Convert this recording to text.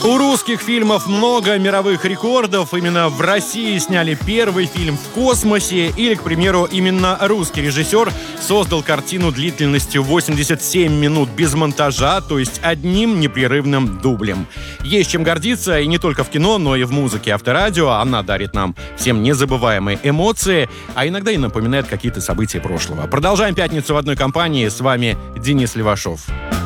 У русских фильмов много мировых рекордов. Именно в России сняли первый фильм в космосе. Или, к примеру, именно русский режиссер создал картину длительностью 87 минут без монтажа, то есть одним непрерывным дублем. Есть чем гордиться и не только в кино, но и в музыке. Авторадио, она дарит нам всем незабываемые эмоции, а иногда и напоминает какие-то события прошлого. Продолжаем пятницу в одной компании. С вами Денис Левашов.